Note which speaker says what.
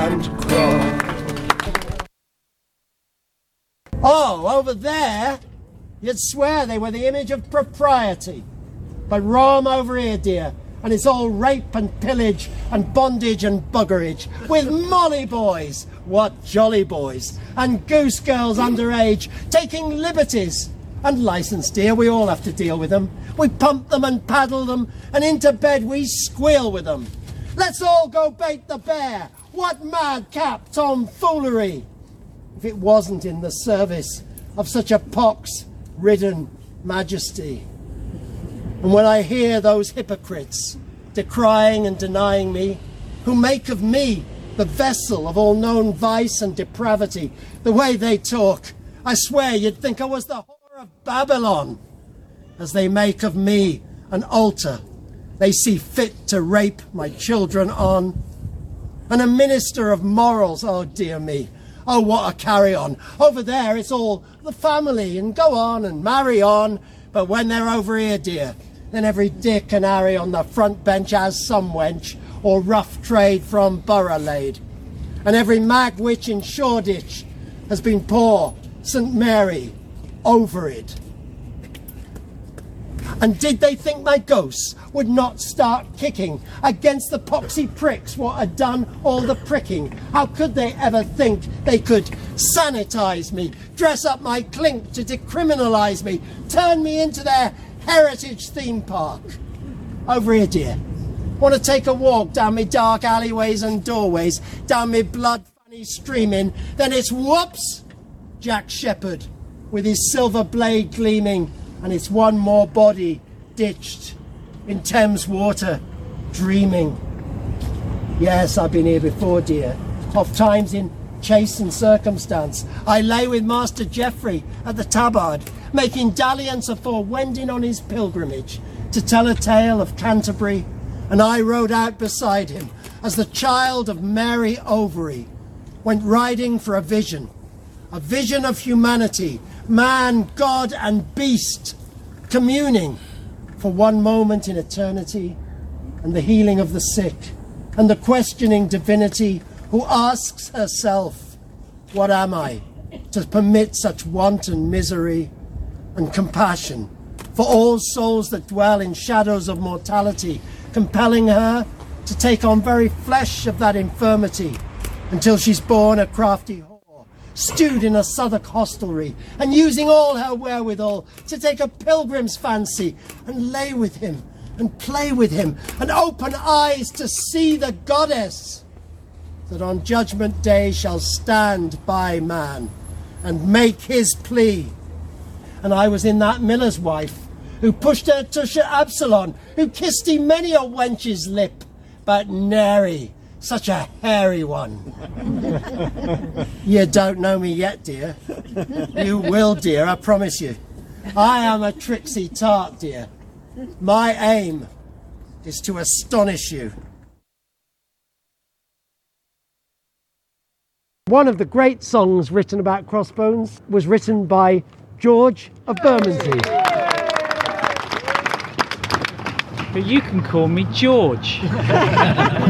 Speaker 1: and crawl. Oh, over there, you'd swear they were the image of propriety. But Rome over here, dear, and it's all rape and pillage and bondage and buggerage, with molly boys, what jolly boys, and goose girls underage, taking liberties. And licence, dear, we all have to deal with them. We pump them and paddle them, and into bed we squeal with them. Let's all go bait the bear. What madcap tomfoolery! If it wasn't in the service of such a pox-ridden majesty. And when I hear those hypocrites decrying and denying me, who make of me the vessel of all known vice and depravity, the way they talk, I swear you'd think I was the whore of Babylon. As they make of me an altar they see fit to rape my children on. And a minister of morals, oh dear me, oh what a carry-on. Over there it's all the family and go on and marry on, but when they're over here, dear, then every Dick and Harry on the front bench has some wench or rough trade from Borough laid. And every mag witch in Shoreditch has been poor St Mary over it. And did they think my ghosts would not start kicking against the poxy pricks what had done all the pricking? How could they ever think they could sanitise me, dress up my clink to decriminalise me, turn me into their heritage theme park? Over here, dear. Want to take a walk down me dark alleyways and doorways, down me blood funny streaming, then it's whoops! Jack Sheppard with his silver blade gleaming, and it's one more body ditched in Thames water, dreaming. Yes, I've been here before, dear, oft times in chase and circumstance. I lay with Master Geoffrey at the Tabard, making dalliance afore wending on his pilgrimage to tell a tale of Canterbury, and I rode out beside him as the child of Mary Overy went riding for a vision of humanity, man, God and beast, communing for one moment in eternity, and the healing of the sick, and the questioning divinity who asks herself, what am I to permit such wanton misery, and compassion for all souls that dwell in shadows of mortality, compelling her to take on very flesh of that infirmity, until she's born a crafty whore, stewed in a Southwark hostelry, and using all her wherewithal to take a pilgrim's fancy, and lay with him, and play with him, and open eyes to see the goddess that on Judgment Day shall stand by man, and make his plea. And I was in that miller's wife, who pushed her tusher Absalom, who kissed him many a wench's lip, but nary such a hairy one. You don't know me yet, dear. You will, dear, I promise you. I am a tricksy tart, dear. My aim is to astonish you. One of the great songs written about Crossbones was written by George of Bermondsey.
Speaker 2: But you can call me George.